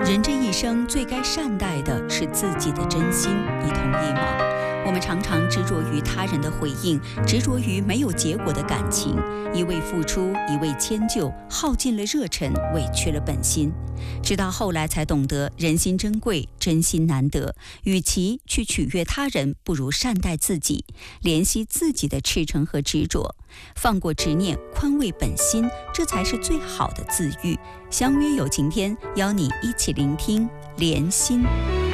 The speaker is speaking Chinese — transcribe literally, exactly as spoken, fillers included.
人这一生最该善待的是自己的真心，你同意吗？我们常常执着于他人的回应，执着于没有结果的感情，一味付出，一味迁就，耗尽了热忱，委屈了本心。直到后来才懂得人心珍贵，真心难得，与其去取悦他人，不如善待自己，怜惜自己的赤诚和执着，放过执念，宽慰本心，这才是最好的自愈。相约有晴天，邀你一起聆听莲心。